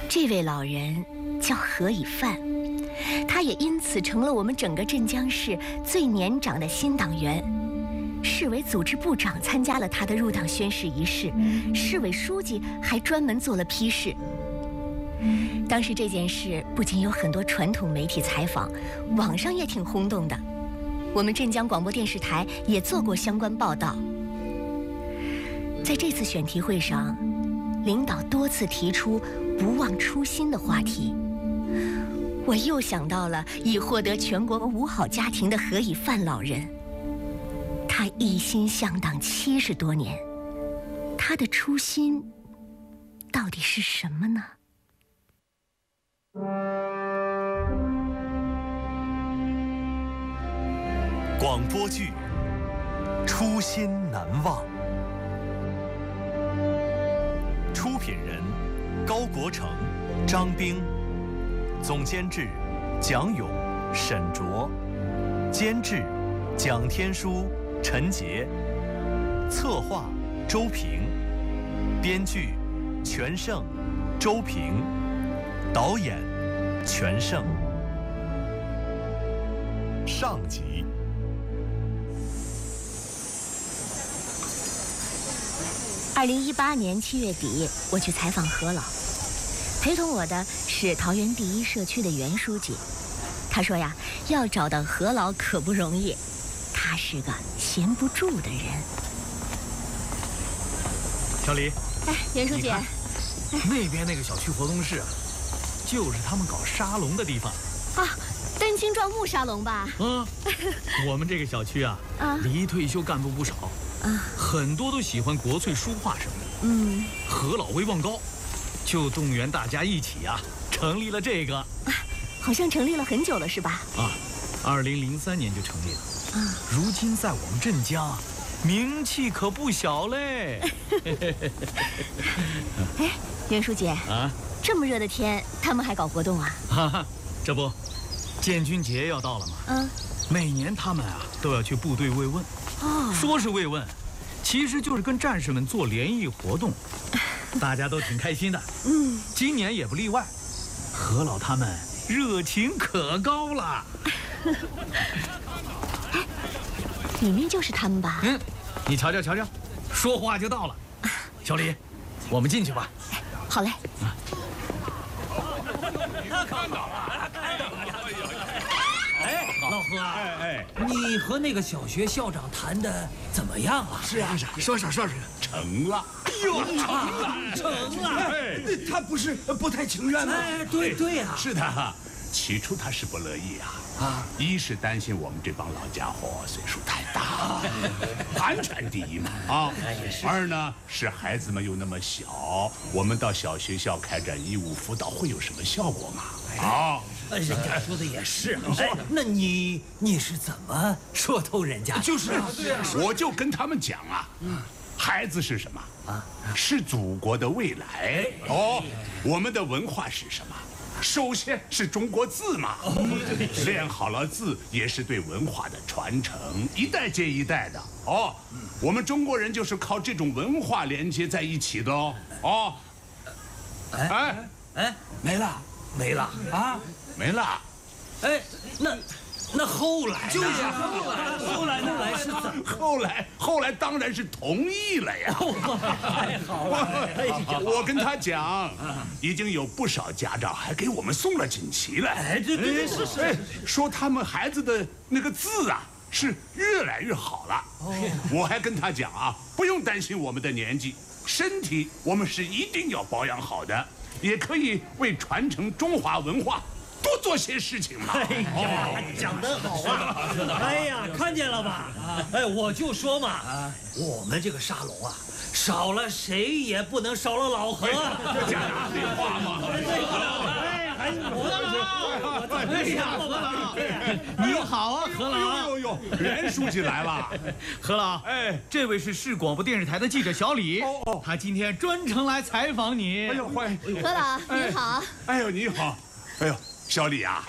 这位老人叫何以范，他也因此成了我们整个镇江市最年长的新党员。市委组织部长参加了他的入党宣誓仪式，市委书记还专门做了批示。当时这件事不仅有很多传统媒体采访，网上也挺轰动的。我们镇江广播电视台也做过相关报道。在这次选题会上，领导多次提出不忘初心的话题，我又想到了已获得全国五好家庭的何以范老人。他一心向党70多年，他的初心到底是什么呢？ 广播剧《初心难忘》，出品人高国成、张冰，总监制蒋勇、沈卓，监制蒋天书、陈杰，策划周平，编剧全胜、周平，导演全胜。上集。 2018年7月底，我去采访何老，陪同我的是桃园第1社区的袁书记。他说呀，要找到何老可不容易，他是个闲不住的人。 小李， 哎，袁书记， 那边那个小区活动室啊，就是他们搞沙龙的地方啊，丹青壮木沙龙吧？ 我们这个小区啊，离退休干部不少。很多都喜欢国粹书画什么的。何老威望高，就动员大家一起啊，成立了这个。 好像成立了很久了，是吧 ？2003年就成立了。如今在我们镇江，名气可不小嘞。 哎，袁书记这么热的天，他们还搞活动啊？ 这不，建军节要到了嘛。每年他们都要去部队慰问。说是慰问，其实就是跟战士们做联谊活动，大家都挺开心的。今年也不例外。何老他们热情可高了。 里面就是他们吧？ 你瞧瞧瞧瞧，说话就到了。小李，我们进去吧。 好嘞。 看到了。 老何，你和那个小学校长谈的怎么样啊？ 是啊，说成了。哎呦， 成了！ 他不是不太情愿吗？ 对呀。 是的，起初他是不乐意一是担心我们这帮老家伙岁数太大，安全第一嘛二呢是孩子们又那么小，我们到小学校开展义务辅导会有什么效果嘛？ 人家说的也是。那你是怎么说透人家？ 就是我就跟他们讲孩子是什么是祖国的未来我们的文化是什么？首先是中国字嘛，练好了字也是对文化的传承，一代接一代的我们中国人就是靠这种文化连接在一起的没了没了。那后来就是后来是怎么？ 后来当然是同意了呀。 太好了！ 我跟他讲，已经有不少家长还给我们送了锦旗来。 对，是。 说他们孩子的那个字是越来越好了。我还跟他讲不用担心我们的年纪，身体我们是一定要保养好的，也可以为传承中华文化多做些事情嘛。 讲得好哎呀，看见了吧？我就说嘛，我们这个沙龙少了谁也不能少了老何。 这讲大废话吗？ 你好何老。 袁书记来了。 何老，这位是市广播电视台的记者小李，他今天专程来采访你。 欢迎。 何老，您好。 你好。小李